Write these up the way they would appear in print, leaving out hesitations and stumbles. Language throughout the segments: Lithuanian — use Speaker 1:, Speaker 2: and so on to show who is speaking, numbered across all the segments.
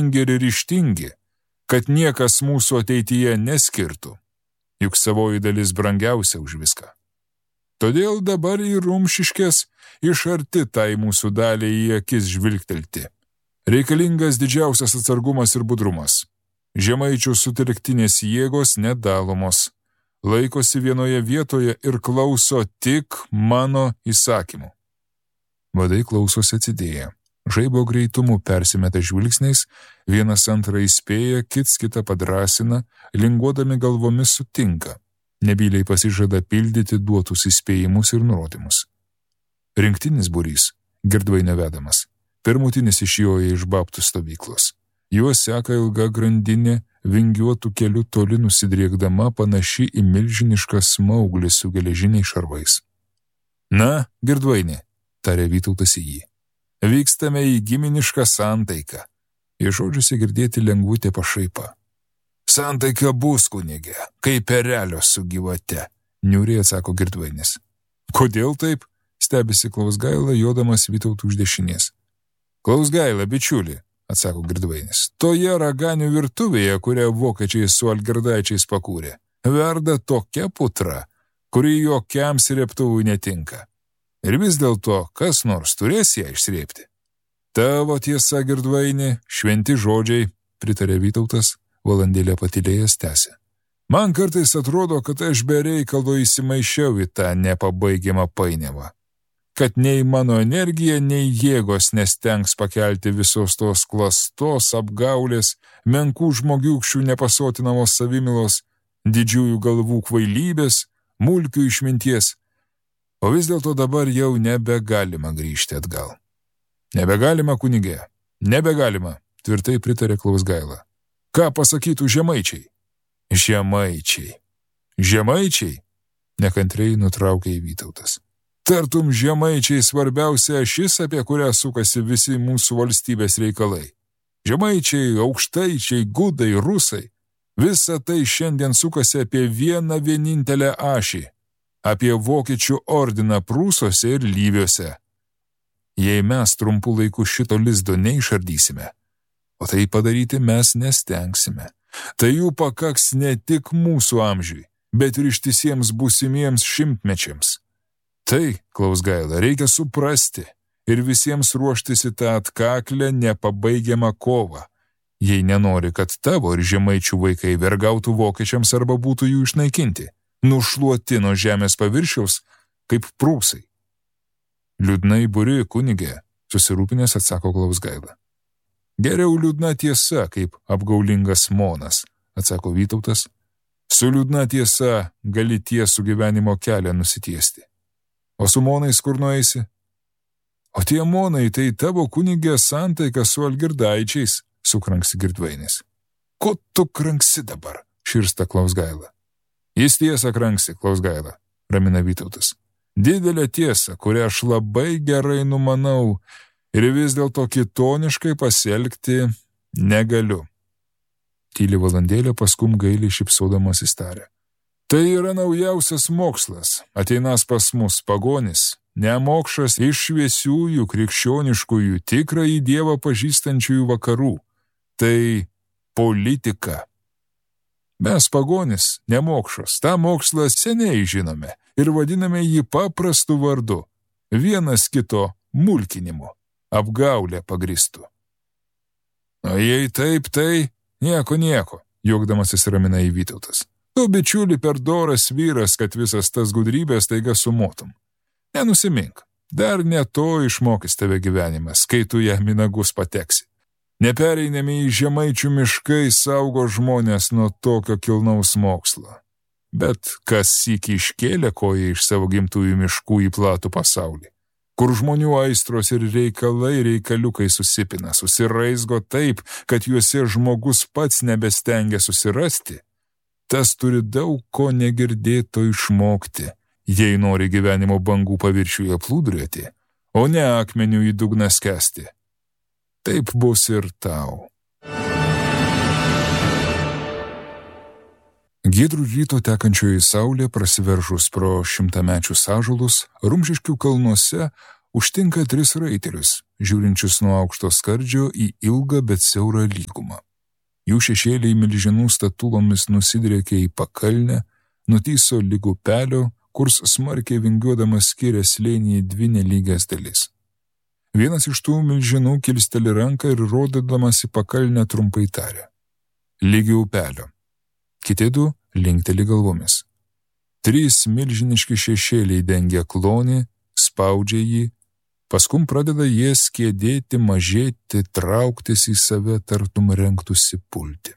Speaker 1: energingi ir ryžtingi, kad niekas mūsų ateityje neskirtų, juk savoji dalis brangiausia už viską. Todėl dabar į Rumšiškės iš arti tai mūsų daliai į akis žvilgtelti. Reikalingas didžiausias atsargumas ir budrumas. Žemaičių sutelktinės jėgos nedalomos, laikosi vienoje vietoje ir klauso tik mano įsakymų. Vadai klausosi atsidėję. Žaibo greitumu persimeta žvilgsniais, vienas antrą įspėja, kits kitą padrasina, linguodami galvomis sutinka. Nebyliai pasižada pildyti duotus įspėjimus ir nurodymus. Rinktinis būrys, Girdvainio vedamas, pirmutinis išjoja iš babtų stovyklos. Juos seka ilga grandinė, vingiuotų kelių toli nusidriekdama, panaši į milžinišką smauglį su geležiniais šarvais. Na, Girdvainė, tarė Vytautas į jį. Vykstame į giminišką santaiką. Iš žodžiuose girdėti lengvutė pašaipa. Santaika bus, kunige, kaip erelio su gyvate, niūriai atsako Girdvainis. Kodėl taip? Stebisi Klausgaila, jodamas Vytautų už dešinės. Klausgaila, bičiuli, atsako Girdvainis. Toje raganių virtuvėje, kurią vokiečiai su algirdaičiais pakūrė, verda tokia putra, kuri jokiams rėptuvui netinka. Ir vis dėlto, kas nors turės ją išsrėpti. Tavo tiesa, Girdvaini, šventi žodžiai, pritarė Vytautas, valandėlę patylėjęs tęsė. Man kartais atrodo, kad aš be reikalo įsimaišiau į tą nepabaigiamą painiavą. Kad nei mano energija, nei jėgos nestengs pakelti visos tos klastos, apgaulės, menkų žmogiukščių nepasotinamos savimilos, didžiųjų galvų kvailybės, mulkių išminties. O vis dėlto dabar jau nebegalima grįžti atgal. Nebegalima, kunige, nebegalima, tvirtai pritarė Klausgaila. Ką pasakytų žemaičiai? Žemaičiai. Žemaičiai? Nekantriai nutraukė į Vytautas. Tartum žemaičiai svarbiausia ašis, apie kurią sukasi visi mūsų valstybės reikalai. Žemaičiai, aukštaičiai, gudai, rusai. Visa tai šiandien sukasi apie vieną vienintelę ašį. Apie vokiečių ordiną Prūsuose ir Lyviuose. Jei mes trumpų laikų šito lizdo neišardysime, o tai padaryti mes nestengsime, tai jų pakaks ne tik mūsų amžiui, bet ir ištisiems būsimiems šimtmečiams. Tai, Klausgaila, reikia suprasti ir visiems ruoštis į tą atkaklę nepabaigiamą kovą, jei nenori, kad tavo ir žemaičių vaikai vergautų vokiečiams arba būtų jų išnaikinti. Nušluoti nuo žemės paviršiaus, kaip prūsai. Liūdnai buri, kunige, susirūpinęs atsako Klausgaila. Geriau liūdna tiesa, kaip apgaulingas monas, atsako Vytautas. Su liūdna tiesa gali tiesų gyvenimo kelią nusitiesti. O su monais kur nueisi? O tie monai tai tavo kunigė santaika su algirdaičiais, sukranksi Girdvainis. Ko tu kranksi dabar, širsta Klausgaila. Jis tiesą kranksi, Klausgaila, ramina Vytautas. Didelė tiesa, kurią aš labai gerai numanau ir vis dėlto kitoniškai pasielgti negaliu. Tyli valandėlę, paskum gailiai šypsodamas įstarė. Tai yra naujausias mokslas, ateinas pas mus pagonis, nemokšas iš šviesiųjų, krikščioniškųjų, tikrąjį Dievą pažįstančiųjų vakarų. Tai politika. Mes pagonis, nemokšas, tą mokslą seniai žinome ir vadiname jį paprastu vardu, vienas kito mulkinimu, apgaulę pagristų. O jei taip, tai nieko, juokdamasis ramina į Vytautas. Tu, bičiuli, per doras vyras, kad visas tas gudrybės taiga sumotum. Nenusimink, dar ne to išmokys tave gyvenimas, kai tu jam į nagus pateksi. Nepereinami į žemaičių miškai saugo žmonės nuo tokio kilnaus mokslo. Bet kas sykį iškėlė koją iš savo gimtųjų miškų į platų pasaulį, kur žmonių aistros ir reikaliukai susipina, susiraizgo taip, kad juose žmogus pats nebestengia susirasti, tas turi daug ko negirdėto išmokti, jei nori gyvenimo bangų paviršiuje plūduriuoti, o ne akmenių į dugną skęsti. Taip bus ir tau. Giedrų ryto tekančioji saulė prasiveržus pro šimtamečius ąžuolus, Rumšiškių kalnuose užtinka 3 raitelius, žiūrinčius nuo aukšto skardžio į ilgą, bet siaurą lygumą. Jų šešėliai milžinų statulomis nusidriekia į pakalnę, nutįso lyg upelio, kurs smarkiai vingiuodamas skiria slėnį į 2 nelygias dalis. Vienas iš tų milžinų kilsteli ranką ir rodydamas į pakalnę trumpai tarė: lygi upelio. Kiti 2 linkteli galvomis. 3 milžiniški šešėliai dengia klonį, spaudžia jį, paskum pradeda jie skiedėti, mažėti, trauktis į save, tartum rengtųsi pulti.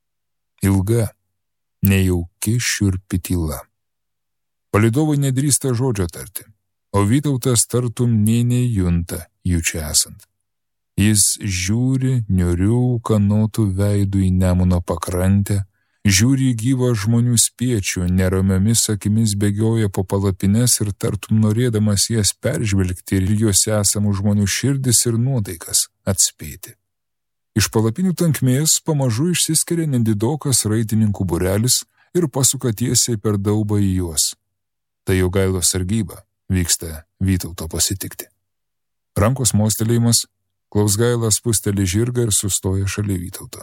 Speaker 1: Ilga, nejauki, šiurpi tyla. Palydovai nedrįsta žodžio tarti, o Vytautas tartum nė nejunta jų čia esant. Jis žiūri niūrių kanotų veidų į Nemuno pakrantę, žiūri į gyvą žmonių spiečių, neramiomis akimis bėgioja po palapines ir tartum norėdamas jas peržvelgti ir juose esamų žmonių širdis ir nuotaikas atspėti. Iš palapinių tankmės pamažu išsiskiria nedidokas raitininkų būrelis ir pasuka tiesiai per daubą į juos. Tai Jogailos sargyba vyksta Vytauto pasitikti. Rankos mostelėjimas, Klausgaila spusteli žirgą ir sustoja šalia Vytauto.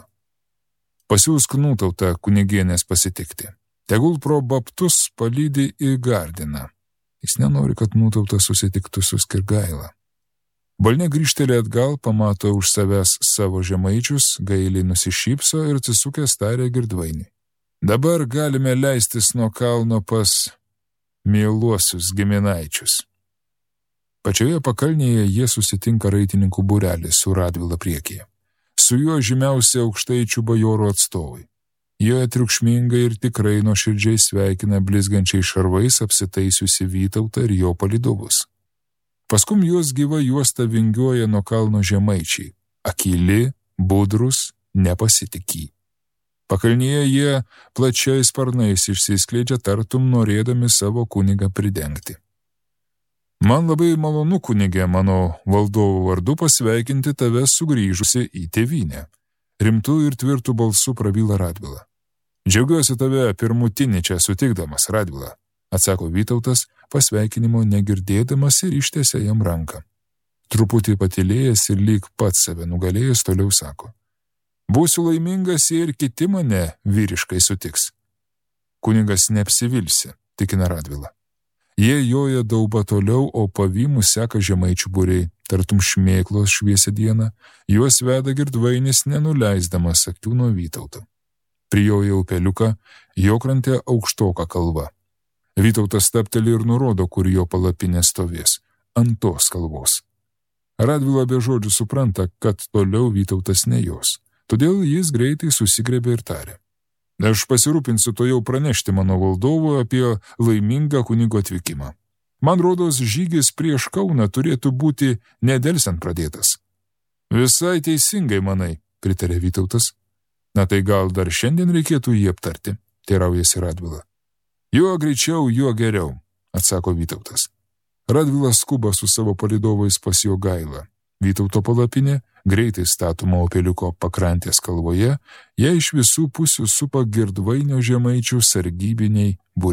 Speaker 1: Pasiųsk Nūtautą kunigienės pasitikti. Tegul pro baptus palydi į Gardiną. Jis nenori, kad Nūtautas susitiktų su Skirgaila. Balne grįžtelė atgal, pamato už savęs savo žemaičius, gailiai nusišypso ir atsisukęs tarė Girdvainiui: dabar galime leistis nuo kalno pas mieluosius giminaičius. Pačioje pakalnėje jie susitinka raitininkų būrelį su Radvila priekyje. Su juo žymiausi aukštaičių bajorų atstovai. Jie triukšmingai ir tikrai nuoširdžiai sveikina blizgančiai šarvais apsitaisiusi Vytautą ir jo palydovus. Paskum juos gyva juosta vingiuoja nuo kalno žemaičiai, akyli, budrus, nepasitikį. Pakalnyje jie plačiais sparnais išsiskleidžia, tartum norėdami savo kunigą pridengti. Man labai malonu, kunigė, mano valdovo vardu pasveikinti tave sugrįžusi į tėvynę. Rimtu ir tvirtu balsu prabyla Radvila. Džiaugiuosi tave pirmutinį čia sutikdamas, Radvila, atsako Vytautas, pasveikinimo negirdėdamas ir ištiesia jam ranką. Truputį patylėjęs ir lyg pats save nugalėjęs toliau sako: būsiu laimingas, jei ir kiti mane vyriškai sutiks. Kunigas neapsivilsi, tikina Radvila. Jie joja dauba toliau, o pavymų seka žemaičių būriai, tartum šmėklos šviesią dieną, juos veda Girdvainis, nenuleisdamas akių nuo Vytauto. Prijoja upeliuką, jo krante aukštoka kalva. Vytautas stabteli ir nurodo, kur jo palapinė stovės, ant tos kalvos. Radvila be žodžių supranta, kad toliau Vytautas ne jos, todėl jis greitai susigrebė ir tarė: aš pasirūpinsiu to jau pranešti mano valdovo apie laimingą kunigo atvykimą. Man rodos, žygis prieš Kauną turėtų būti nedelsiant pradėtas. Visai teisingai manai, pritarė Vytautas. Na tai gal dar šiandien reikėtų jį aptarti, teiraujasi Radvila. Juo greičiau, juo geriau, atsako Vytautas. Radvila skuba su savo palydovais pas Jogailą. Vytauto palapinė, greitai statoma upeliuko pakrantės kalvoje, ją iš visų pusių supa Girdvainio žemaičių sargybiniai būriai.